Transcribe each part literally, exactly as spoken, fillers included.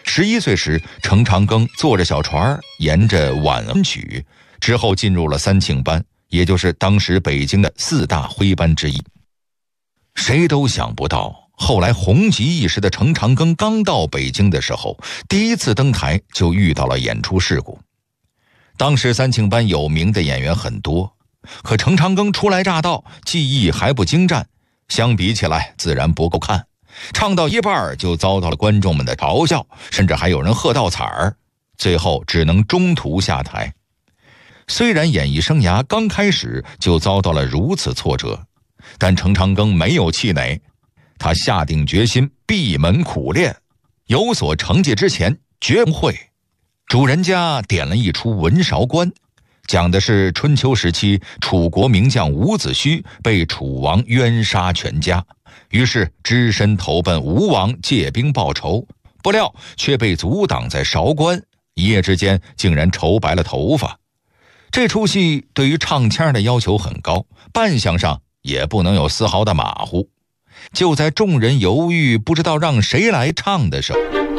十一岁时，程长庚坐着小船沿着晚恩曲，之后进入了三庆班，也就是当时北京的四大徽班之一。谁都想不到，后来红极一时的程长庚刚到北京的时候，第一次登台就遇到了演出事故。当时三庆班有名的演员很多，可程长庚初来乍到，技艺还不精湛，相比起来自然不够看。唱到一半就遭到了观众们的嘲笑，甚至还有人喝倒彩儿，最后只能中途下台。虽然演艺生涯刚开始就遭到了如此挫折，但程长庚没有气馁，他下定决心闭门苦练，有所成绩之前绝不会。主人家点了一出《文韶关》，讲的是春秋时期楚国名将伍子胥被楚王冤杀全家，于是只身投奔吴王借兵报仇，不料却被阻挡在韶关，一夜之间竟然愁白了头发。这出戏对于唱腔的要求很高，扮相上也不能有丝毫的马虎。就在众人犹豫不知道让谁来唱的时候，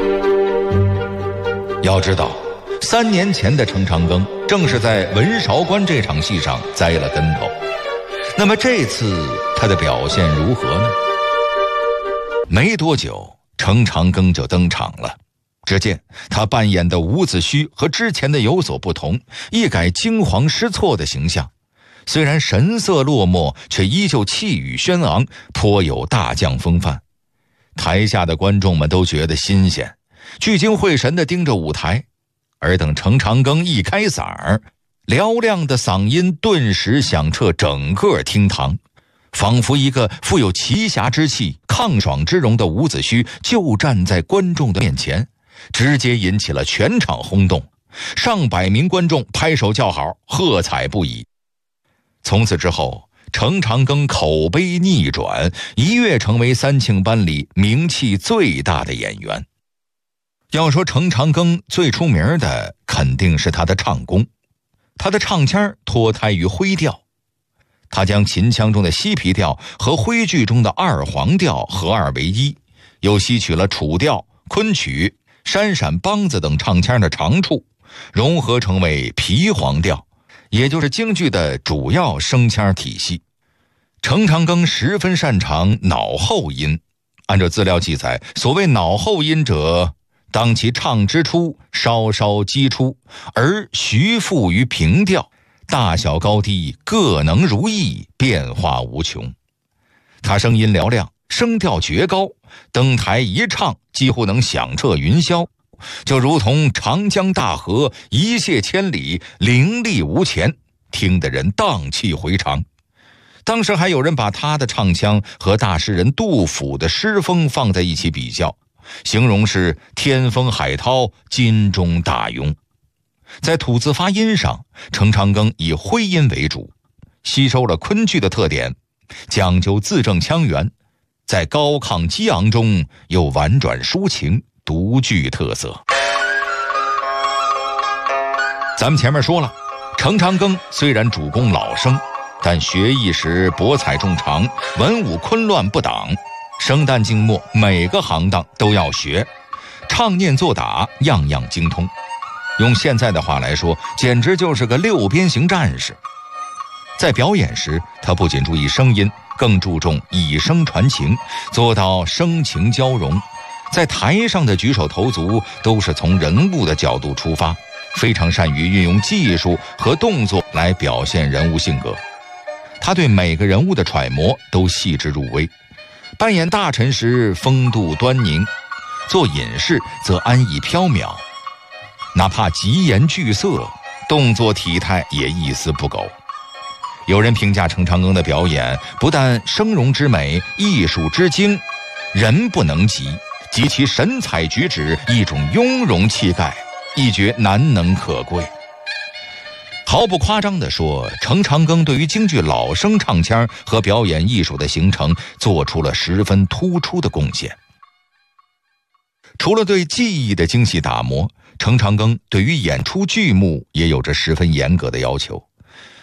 要知道三年前的程长庚正是在文韶关这场戏上栽了跟头，那么这次他的表现如何呢？没多久，程长庚就登场了。只见他扮演的伍子胥和之前的有所不同，一改惊惶失措的形象，虽然神色落寞，却依旧气宇轩昂，颇有大将风范。台下的观众们都觉得新鲜，聚精会神地盯着舞台。而等程长庚一开嗓儿，嘹亮的嗓音顿时响彻整个厅堂，仿佛一个富有奇侠之气、抗爽之容的伍子胥就站在观众的面前，直接引起了全场轰动，上百名观众拍手叫好，喝彩不已。从此之后，程长庚口碑逆转，一跃成为三庆班里名气最大的演员。要说程长庚最出名的肯定是他的唱功，他的唱腔脱胎于徽调，他将秦腔中的西皮调和徽剧中的二黄调合二为一，又吸取了楚调、昆曲、山陕梆子等唱腔的长处，融合成为皮黄调，也就是京剧的主要声腔体系。程长庚十分擅长脑后音，按照资料记载，所谓脑后音者，当其唱之初稍稍激出，而徐复于平调，大小高低各能如意，变化无穷。他声音嘹亮，声调绝高，登台一唱几乎能响彻云霄，就如同长江大河一泻千里，凌厉无前，听得人荡气回肠。当时还有人把他的唱腔和大诗人杜甫的诗风放在一起比较，形容是天风海涛，金钟大涌。在吐字发音上，程长庚以徽音为主，吸收了昆剧的特点，讲究字正腔圆，在高亢激昂中又婉转抒情，独具特色。咱们前面说了，程长庚虽然主攻老生，但学艺时博采众长，文武昆乱不挡，生旦净末每个行当都要学，唱念做打样样精通。用现在的话来说，简直就是个六边形战士。在表演时，他不仅注意声音，更注重以声传情，做到声情交融。在台上的举手投足都是从人物的角度出发，非常善于运用技术和动作来表现人物性格。他对每个人物的揣摩都细致入微，扮演大臣时风度端凝，做隐士则安逸飘渺，哪怕疾言惧色，动作体态也一丝不苟。有人评价程长庚的表演不但声容之美，艺术之精，人不能及，及其神采举止一种雍容气概，一绝难能可贵。毫不夸张地说，程长庚对于京剧老生唱腔和表演艺术的形成做出了十分突出的贡献。除了对技艺的精细打磨，程长庚对于演出剧目也有着十分严格的要求。